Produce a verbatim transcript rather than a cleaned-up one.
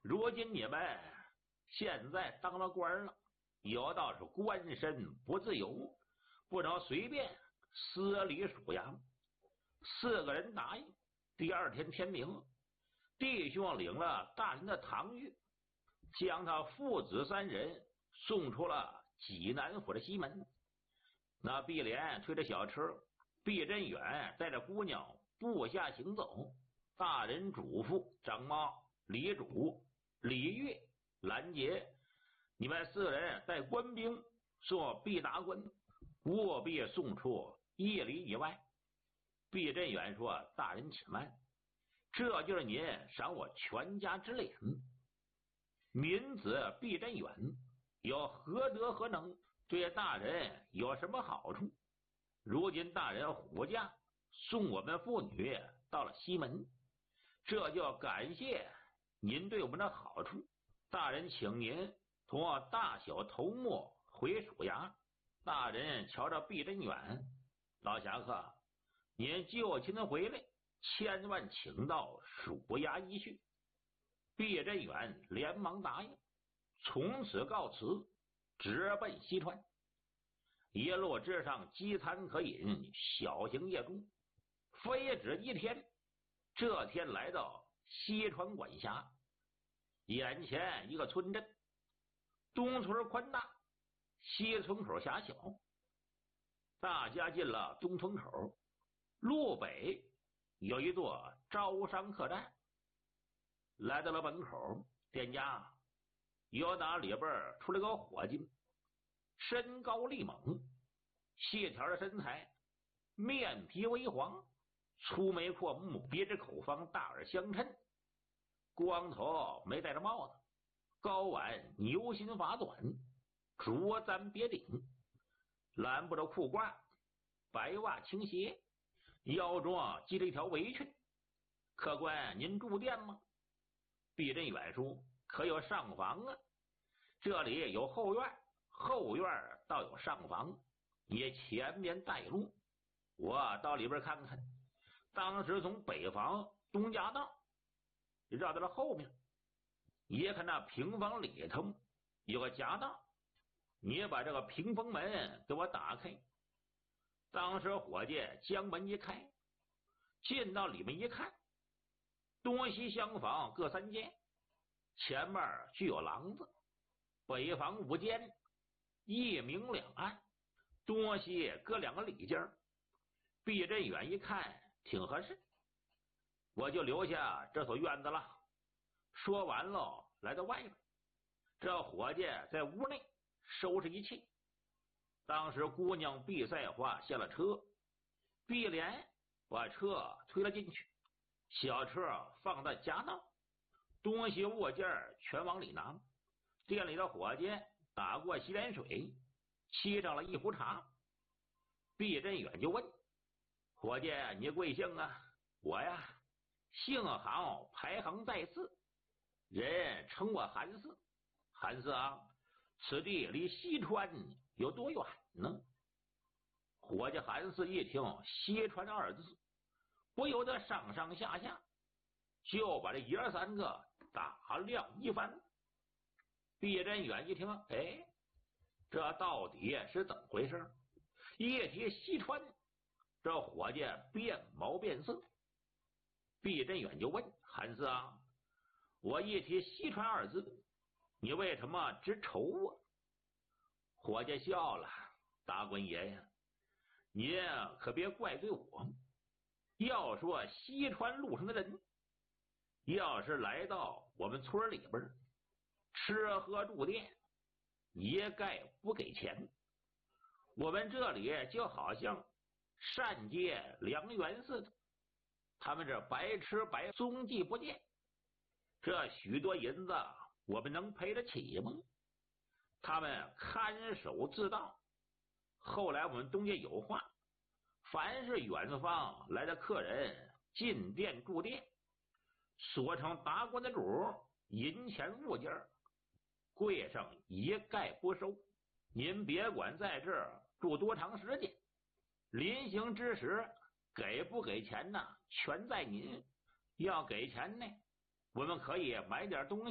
如今你们现在当了官了，有道是官身不自由，不能随便私理属羊。四个人答应。第二天天明，弟兄领了大人的堂谕，将他父子三人送出了济南府的西门。那毕莲推着小车，毕真远带着姑娘步下行走。大人嘱咐张妈、李主、李月、兰杰，你们四人带官兵送毕达官，务必送出一里以外。毕真远说：“大人且慢，这就是您赏我全家之脸。民子毕真远有何德何能，对大人有什么好处？如今大人虎驾送我们父女到了西门，这就要感谢您对我们的好处。大人请您同大小头目回署衙。”大人瞧着毕真远，老侠客，您就亲的回来，千万请到署衙一叙。毕真远连忙答应，从此告辞，直奔西川。一路之上，饥餐可饮，小行夜中，非止一天。这天来到西川管辖，眼前一个村镇，东村宽大，西村口狭小。大家进了东村口，路北有一座招商客栈。来到了门口，店家有打里边出来个伙计，身高力猛，细条的身材，面皮微黄，粗眉阔目，鼻着口方，大耳相衬，光头没戴着帽子，高挽牛心发短，着簪别顶，蓝布的裤褂，白袜青鞋，腰中系着一条围裙。客官，您住店吗？毕真远说：“可有上房啊？这里有后院，后院倒有上房，也前面带路，我到里边看看。”当时从北房东夹道绕到了后面，一看那平房里头有个夹道，你把这个屏风门给我打开。当时伙计将门一开，进到里面一看，东西厢房各三间，前面具有廊子，北房五间，一明两暗，东西各两个里间。毕真远一看挺合适，我就留下这所院子了。说完了，来到外面，这伙计在屋内收拾一切。当时姑娘毕赛花下了车，毕莲把车推了进去，小车放在夹道，东西物件全往里拿。店里的伙计打过洗脸水，沏上了一壶茶。毕真远就问伙计：“你贵姓啊？”“我呀，姓郝，排行在四，人称我韩四。”“韩四啊，此地离西川有多远呢？”伙计韩四一听西川二字，不由得上上下下就把这爷三个打量一番。毕真远一听，哎，这到底是怎么回事？一提西川，这伙计变毛变色。毕真远就问：“韩四啊，我一提西川二字，你为什么直愁啊？”伙计笑了：“大官爷呀，您可别怪罪我。要说西川路上的人，要是来到我们村里边，吃喝住店一概不给钱。我们这里就好像善结良缘似的，他们这白吃白踪迹不见，这许多银子我们能赔得起吗？他们看守自盗。后来我们东家有话，凡是远方来的客人进店住店，所称达官的主银钱物件，柜上一概不收。您别管在这儿住多长时间，临行之时给不给钱呢，全在您。要给钱呢，我们可以买点东西